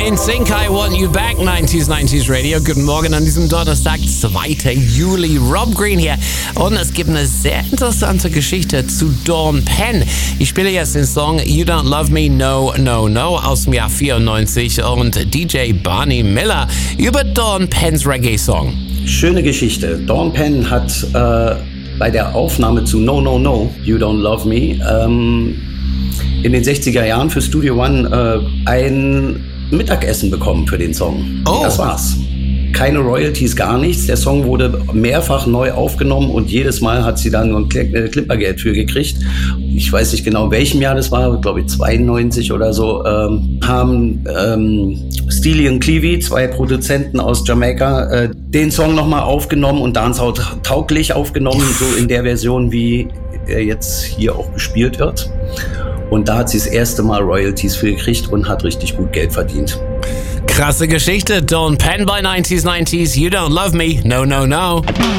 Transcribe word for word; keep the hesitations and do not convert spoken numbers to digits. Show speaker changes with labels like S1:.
S1: Sync, I Want You Back, neunzig neunzig Radio. Guten Morgen an diesem Donnerstag, zweiten Juli. Rob Green hier. Und es gibt eine sehr interessante Geschichte zu Dawn Penn. Ich spiele jetzt den Song You Don't Love Me, No, No, No aus dem Jahr vierundneunzig und D J Barney Miller über Dawn Penns Reggae-Song.
S2: Schöne Geschichte. Dawn Penn hat äh, bei der Aufnahme zu No, No, No, You Don't Love Me ähm, in den sechziger Jahren für Studio One äh, ein Mittagessen bekommen für den Song.
S1: Oh.
S2: Das war's. Keine Royalties, gar nichts. Der Song wurde mehrfach neu aufgenommen und jedes Mal hat sie dann ein Klimpergeld für gekriegt. Ich weiß nicht genau, in welchem Jahr das war, glaube ich zweiundneunzig oder so, ähm, haben ähm, Steely und Clevie, zwei Produzenten aus Jamaika, äh, den Song nochmal aufgenommen und dancehall-tauglich aufgenommen, so in der Version, wie er jetzt hier auch gespielt wird. Und da hat sie das erste Mal Royalties für gekriegt und hat richtig gut Geld verdient.
S1: Krasse Geschichte. Dawn Penn bei neunzig neunzig. You Don't Love Me. No, No, No.